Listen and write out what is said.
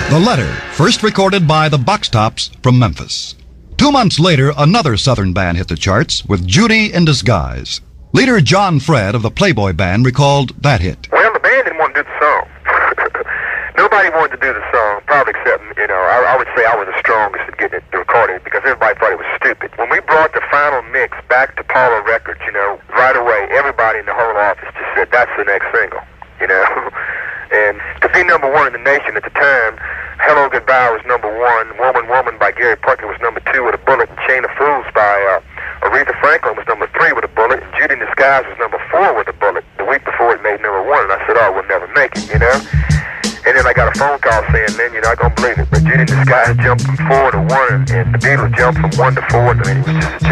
The Letter, first recorded by the Box Tops from Memphis. 2 months later, another Southern band hit the charts with Judy in Disguise. Leader John Fred of the Playboy Band recalled that hit. Well, the band didn't want to do the song. Nobody wanted to do the song, probably except, I would say I was the strongest at getting it recorded because everybody thought it was stupid. When we brought the final mix back to Paula Records, right away, everybody in the whole office just said, that's the next single, And to be number one in the nation at the time, Hello Goodbye was number one, Woman Woman by Gary Parker was number two with a bullet, and Chain of Fools by Aretha Franklin was number three with a bullet, and Judy in Disguise was number four with a bullet. The week before it made number one, and I said, we'll never make it, And then I got a phone call saying, man, you're not going to believe it, but Judy in Disguise jumped from 4 to 1, and the Beatles jumped from 1 to 4, and it was just